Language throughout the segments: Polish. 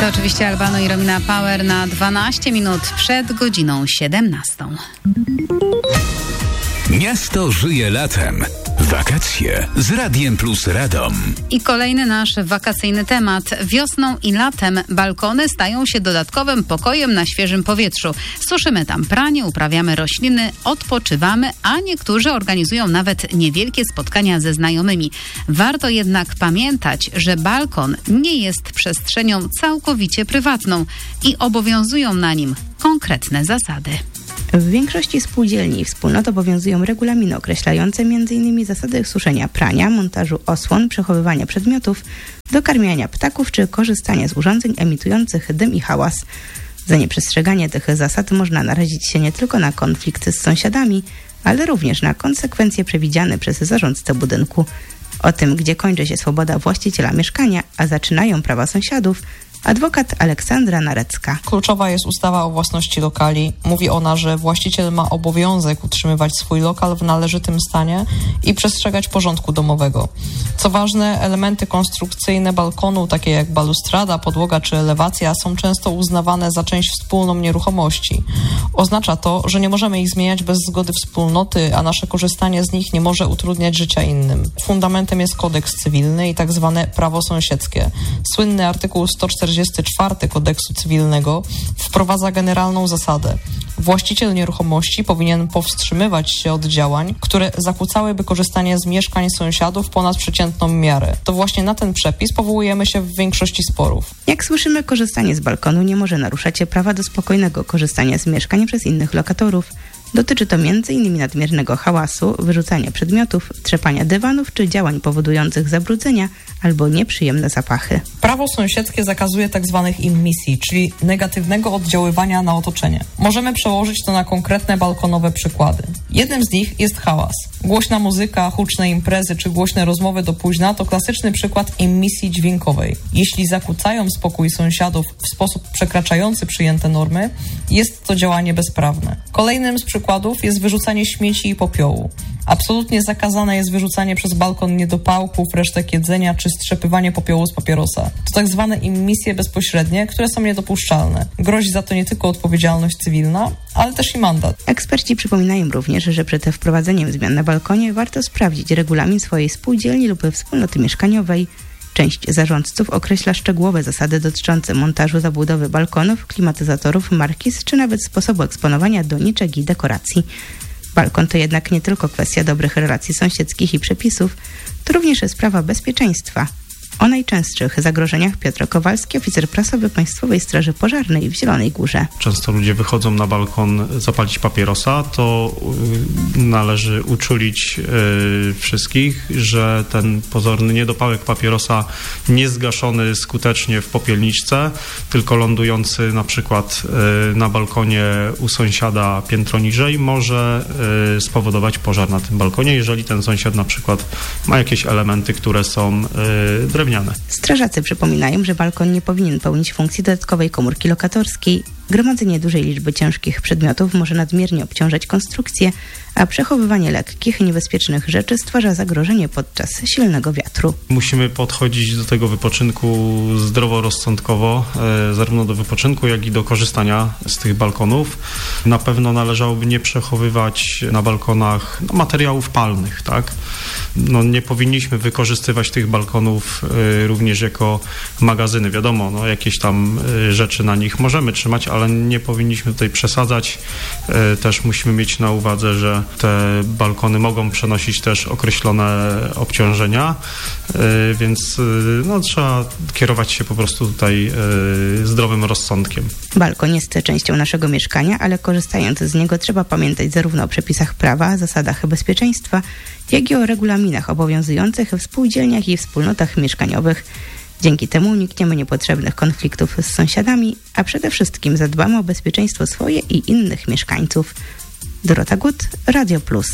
To oczywiście Albano i Romina Power na 12 minut przed godziną 17. Miasto żyje latem. Wakacje z Radiem Plus Radom. I kolejny nasz wakacyjny temat. Wiosną i latem balkony stają się dodatkowym pokojem na świeżym powietrzu. Suszymy tam pranie, uprawiamy rośliny, odpoczywamy, a niektórzy organizują nawet niewielkie spotkania ze znajomymi. Warto jednak pamiętać, że balkon nie jest przestrzenią całkowicie prywatną i obowiązują na nim konkretne zasady. W większości spółdzielni i wspólnot obowiązują regulaminy określające m.in. zasady suszenia prania, montażu osłon, przechowywania przedmiotów, dokarmiania ptaków czy korzystania z urządzeń emitujących dym i hałas. Za nieprzestrzeganie tych zasad można narazić się nie tylko na konflikty z sąsiadami, ale również na konsekwencje przewidziane przez zarządcę budynku. O tym, gdzie kończy się swoboda właściciela mieszkania, a zaczynają prawa sąsiadów, adwokat Aleksandra Narecka. Kluczowa jest ustawa o własności lokali. Mówi ona, że właściciel ma obowiązek utrzymywać swój lokal w należytym stanie i przestrzegać porządku domowego. Co ważne, elementy konstrukcyjne balkonu, takie jak balustrada, podłoga czy elewacja, są często uznawane za część wspólną nieruchomości. Oznacza to, że nie możemy ich zmieniać bez zgody wspólnoty, a nasze korzystanie z nich nie może utrudniać życia innym. Fundamentem jest kodeks cywilny i tak zwane prawo sąsiedzkie. Słynny artykuł 144 kodeksu cywilnego wprowadza generalną zasadę. Właściciel nieruchomości powinien powstrzymywać się od działań, które zakłócałyby korzystanie z mieszkań sąsiadów ponad przeciętną miarę. To właśnie na ten przepis powołujemy się w większości sporów. Jak słyszymy, korzystanie z balkonu nie może naruszać prawa do spokojnego korzystania z mieszkań przez innych lokatorów. Dotyczy to m.in. nadmiernego hałasu, wyrzucania przedmiotów, trzepania dywanów czy działań powodujących zabrudzenia albo nieprzyjemne zapachy. Prawo sąsiedzkie zakazuje tzw. immisji, czyli negatywnego oddziaływania na otoczenie. Możemy przełożyć to na konkretne balkonowe przykłady. Jednym z nich jest hałas. Głośna muzyka, huczne imprezy czy głośne rozmowy do późna to klasyczny przykład immisji dźwiękowej. Jeśli zakłócają spokój sąsiadów w sposób przekraczający przyjęte normy, jest to działanie bezprawne. Kolejnym z przykładów jest wyrzucanie śmieci i popiołu. Absolutnie zakazane jest wyrzucanie przez balkon niedopałków, resztek jedzenia czy strzepywanie popiołu z papierosa. To tak zwane immisje bezpośrednie, które są niedopuszczalne. Grozi za to nie tylko odpowiedzialność cywilna, ale też i mandat. Eksperci przypominają również, że przed wprowadzeniem zmian na balkonie warto sprawdzić regulamin swojej spółdzielni lub wspólnoty mieszkaniowej. Część zarządców określa szczegółowe zasady dotyczące montażu zabudowy balkonów, klimatyzatorów, markiz czy nawet sposobu eksponowania doniczek i dekoracji. Balkon to jednak nie tylko kwestia dobrych relacji sąsiedzkich i przepisów, to również sprawa bezpieczeństwa. O najczęstszych zagrożeniach Piotr Kowalski, oficer prasowy Państwowej Straży Pożarnej w Zielonej Górze. Często ludzie wychodzą na balkon zapalić papierosa, to należy uczulić wszystkich, że ten pozorny niedopałek papierosa niezgaszony skutecznie w popielniczce, tylko lądujący na przykład na balkonie u sąsiada piętro niżej, może spowodować pożar na tym balkonie, jeżeli ten sąsiad na przykład ma jakieś elementy, które są drewniane. Strażacy przypominają, że balkon nie powinien pełnić funkcji dodatkowej komórki lokatorskiej. Gromadzenie dużej liczby ciężkich przedmiotów może nadmiernie obciążać konstrukcję, a przechowywanie lekkich, niebezpiecznych rzeczy stwarza zagrożenie podczas silnego wiatru. Musimy podchodzić do tego wypoczynku zdroworozsądkowo, zarówno do wypoczynku, jak i do korzystania z tych balkonów. Na pewno należałoby nie przechowywać na balkonach materiałów palnych, tak? Nie powinniśmy wykorzystywać tych balkonów również jako magazyny. Wiadomo, jakieś tam rzeczy na nich możemy trzymać, ale nie powinniśmy tutaj przesadzać. Też musimy mieć na uwadze, że te balkony mogą przenosić też określone obciążenia, więc trzeba kierować się po prostu tutaj zdrowym rozsądkiem. Balkon jest częścią naszego mieszkania, ale korzystając z niego trzeba pamiętać zarówno o przepisach prawa, zasadach bezpieczeństwa, jak i o regulaminach obowiązujących w spółdzielniach i wspólnotach mieszkaniowych. Dzięki temu unikniemy niepotrzebnych konfliktów z sąsiadami, a przede wszystkim zadbamy o bezpieczeństwo swoje i innych mieszkańców. Dorota Gut, Radio Plus.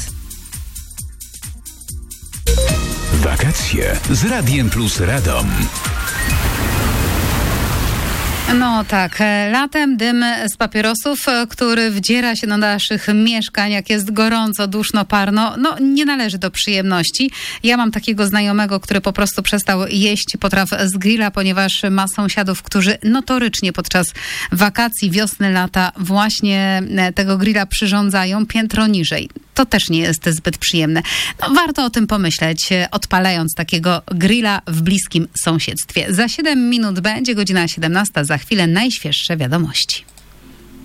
Wakacje z Radiem Plus Radom. No tak, latem dym z papierosów, który wdziera się do naszych mieszkań, jak jest gorąco, duszno, parno, no nie należy do przyjemności. Ja mam takiego znajomego, który po prostu przestał jeść potraw z grilla, ponieważ ma sąsiadów, którzy notorycznie podczas wakacji, wiosny, lata właśnie tego grilla przyrządzają piętro niżej. To też nie jest zbyt przyjemne. No, warto o tym pomyśleć, odpalając takiego grilla w bliskim sąsiedztwie. Za 7 minut będzie godzina 17, za chwilę najświeższe wiadomości.